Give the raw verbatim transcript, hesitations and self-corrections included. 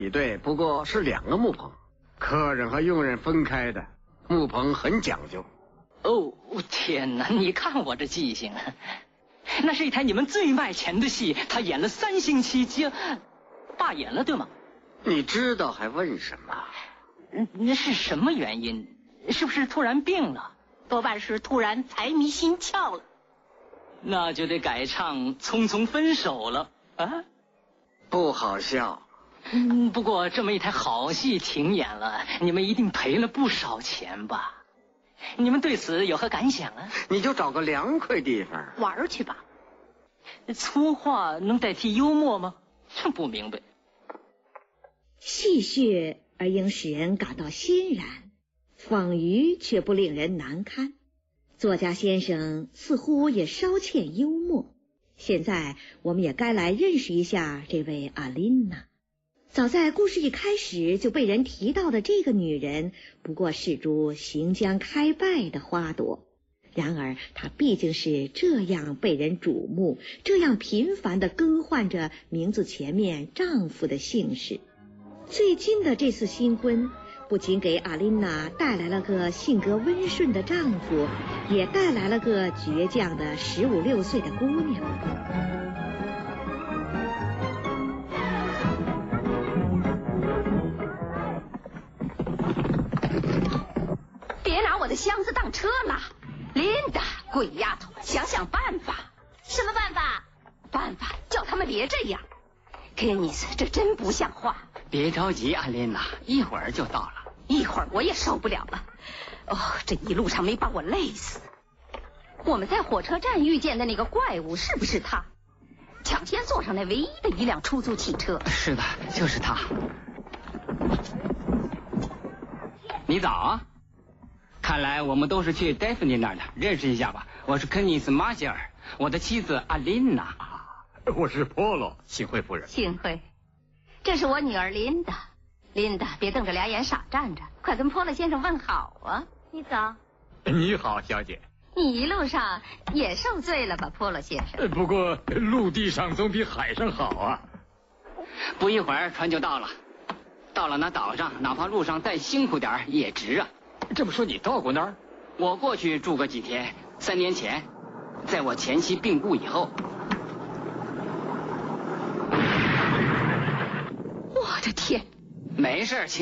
一对，不过是两个木棚，客人和佣人分开的。木棚很讲究。 哦，天哪！你看我这记性啊！那是一台你们最卖钱的戏，他演了三星期，就罢演了，对吗？ 你知道还问什么？ 嗯，那是什么原因？是不是突然病了？ 多半是突然财迷心窍了。 那就得改唱《匆匆分手》了啊！ 不好笑。 嗯，不过这么一台好戏停演了，你们一定赔了不少钱吧？你们对此有何感想啊？ 你就找个凉快地方玩去吧。 粗话能代替幽默吗？真不明白。 戏谑而应使人感到欣然，讽喻却不令人难堪。作家先生似乎也稍欠幽默。现在我们也该来认识一下这位阿琳娜。早在故事一开始就被人提到的这个女人，不过是株行将开败的花朵。然而她毕竟是这样被人瞩目，这样频繁地更换着名字前面丈夫的姓氏。最近的这次新婚，不仅给阿琳娜带来了个性格温顺的丈夫，也带来了个倔强的十五六岁的姑娘。 别拿我的箱子当车拉，琳达，鬼丫头，想想办法。什么办法？办法叫他们别这样。肯尼斯，这真不像话。 别着急，安琳娜，一会儿就到了。 一会儿我也受不了了。哦，这一路上没把我累死。我们在火车站遇见的那个怪物是不是他？抢先坐上那唯一的一辆出租汽车。 是的，就是他。你早啊！看来我们都是去戴芙妮那儿的，认识一下吧。我是肯尼斯·马歇尔，我的妻子阿琳娜。 我是波罗，幸会夫人。 幸会。这是我女儿琳达。琳达，别瞪着俩眼傻站着，快跟波罗先生问好啊！你早。 你好，小姐。 你一路上也受罪了吧，波罗先生？ 不过陆地上总比海上好啊。 不一会儿船就到了，到了那岛上，哪怕路上再辛苦点也值啊。 这么说你到过那儿？ 我过去住过几天，三年前，在我前妻病故以后。 我的天！ 没事，亲。